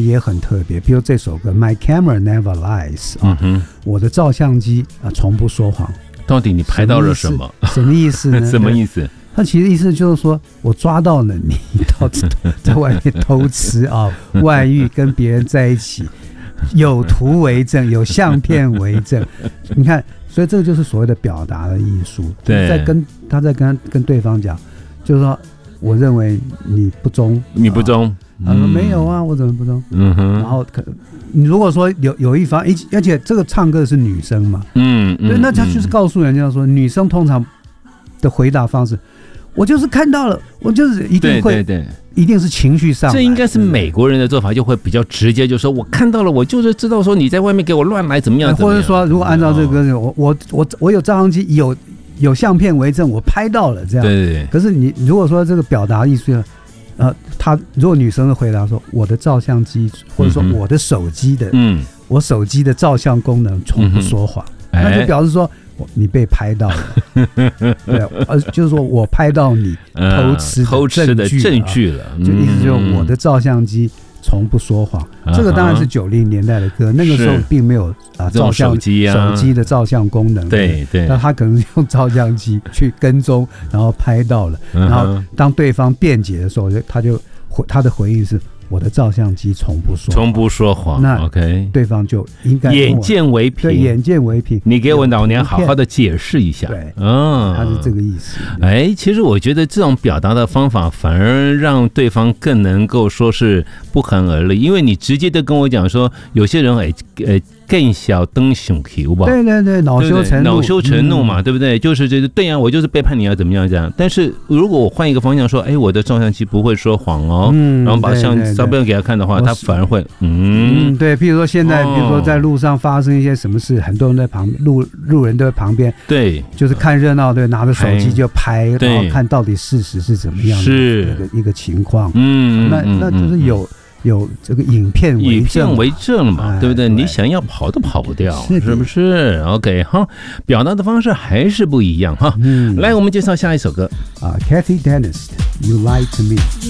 也很特别，比如这首歌 My Camera Never Lies 我的照相机从不说谎。 到底你拍到了什么？ 什么意思呢？ 什么意思？ 他其实意思就是说，我抓到了你在外面偷吃外遇跟别人在一起，有图为证，有相片为证。你看，所以这个就是所谓的表达的艺术。 对， 他在跟对方讲，就是说，我认为你不忠， 你不忠。 他说没有啊，我怎么不忠？然后你如果说有一方，而且这个唱歌的是女生嘛，对，那他就是告诉人家说，女生通常的回答方式。我就是看到了，我就是一定会，对，一定是情绪上来。 这应该是美国人的做法，就会比较直接，就说我看到了，我就是知道说你在外面给我乱来怎么样， 或者说如果按照这个我有照相机，有相片为证，我拍到了这样。 对。 可是你如果说这个表达艺术，如果女生的回答说我的照相机，或者说我的手机的，我手机的照相功能从不说谎，那就表示说。你被拍到了，对，就是说我拍到你偷吃的证据了，就意思就是我的照相机从不说谎。这个当然是90年代的歌，那个时候并没有照相手机的照相功能， 对， 那他可能用照相机去跟踪，然后拍到了，然后当对方辩解的时候，他的回应是。我的照相机从不说谎， 那 OK， 对方就应该眼见为凭， 对，眼见为凭。 你给我老娘好好的解释一下， 对，他是这个意思。 其实我觉得这种表达的方法反而让对方更能够说是不寒而栗，因为你直接的跟我讲说，有些人更小灯熊球吧， 对，恼羞成怒嘛，对不对？就是对啊，我就是背叛你啊，怎么样这样？但是如果我换一个方向说，我的照相机不会说谎哦，然后把照片给他看的话，他反而会对。譬如说现在，比如说在路上发生一些什么事，很多人在路人都在旁边， 对， 就是看热闹，对，拿着手机就拍，然后看到底事实是怎么样的一个情况，那就是有这个影片为证嘛，对不对？你想要跑都跑不掉，是不是 ？OK 哈，表达的方式还是不一样哈。来，我们介绍下一首歌 Kathy Dennis，You Lied to Me。